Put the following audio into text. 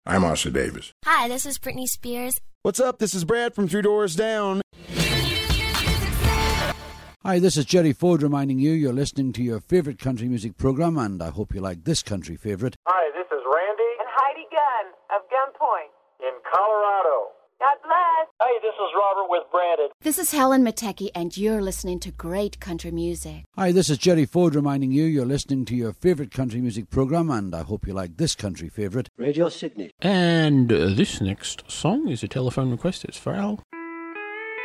I'm Asa Davis. Hi, this is Britney Spears. What's up? This is Brad from Three Doors Down. Hi, this is Jerry Ford reminding you you're listening to your favourite country music programme, and I hope you like this country favourite. Hi, this is Randy and Heidi Gunn of Gunpoint in Colorado. God bless. Hey, this is Robert with Branded. This is Helen Matecki, and you're listening to great country music. Hi, this is Jerry Ford reminding you you're listening to your favourite country music programme, and I hope you like this country favourite. Radio Sydney. And this next song is a telephone request. It's for Al.